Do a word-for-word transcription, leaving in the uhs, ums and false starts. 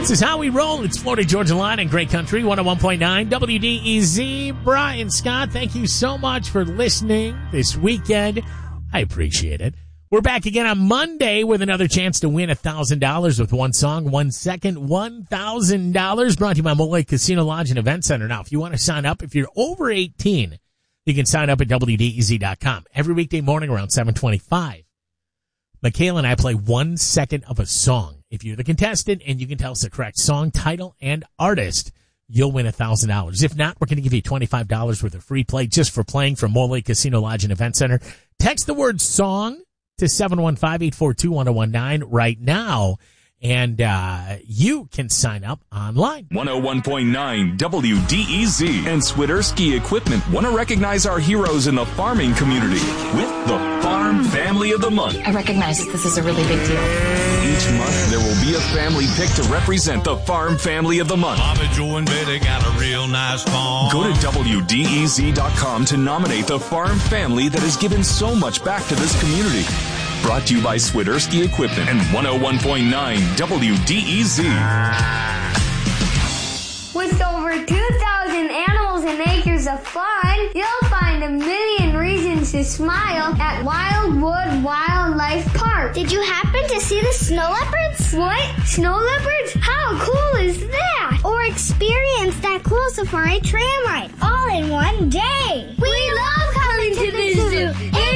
This is how we roll. It's Florida Georgia Line and Great Country, one oh one point nine W D E Z. Brian Scott, thank you so much for listening this weekend. I appreciate it. We're back again on Monday with another chance to win one thousand dollars with one song, one second, one thousand dollars brought to you by Mole Lake Casino Lodge and Event Center. Now, if you want to sign up, if you're over eighteen, you can sign up at W D E Z dot com. Every weekday morning around seven twenty-five, Michaela and I play one second of a song. If you're the contestant and you can tell us the correct song, title, and artist, you'll win one thousand dollars. If not, we're going to give you twenty-five dollars worth of free play just for playing from Mole Lake Casino Lodge and Event Center. Text the word song to seven one five, eight four two, one oh one nine right now, and uh you can sign up online. one oh one point nine W D E Z and Swiderski Equipment want to recognize our heroes in the farming community with the Farm Family of the Month. I recognize that this is a really big deal. Each month, there will be a family pick to represent the Farm Family of the Month. Bobby, Joe, and Betty got a real nice farm. Go to W D E Z dot com to nominate the farm family that has given so much back to this community. Brought to you by Swiderski Equipment and one oh one point nine W D E Z. With over two thousand animals and acres of fun, you'll find a million reasons to smile at Wildwood Wildlife Park. Did you happen to see the snow leopards? What? Snow leopards? How cool is that? Or experience that cool safari tram ride all in one day? We love coming to the zoo.